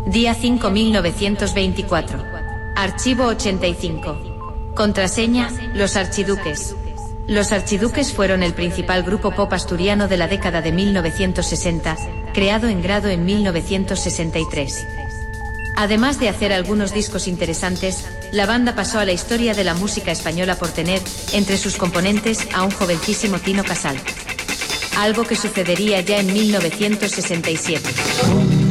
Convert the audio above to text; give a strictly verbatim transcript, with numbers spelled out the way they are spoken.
Día cinco mil novecientos veinticuatro. Archivo ochenta y cinco. Contraseña, Los Archiduques. Los Archiduques fueron el principal grupo pop asturiano de la década de mil novecientos sesenta, creado en Grado en mil novecientos sesenta y tres. Además de hacer algunos discos interesantes, la banda pasó a la historia de la música española por tener, entre sus componentes, a un jovencísimo Tino Casal. Algo que sucedería ya en mil novecientos sesenta y siete.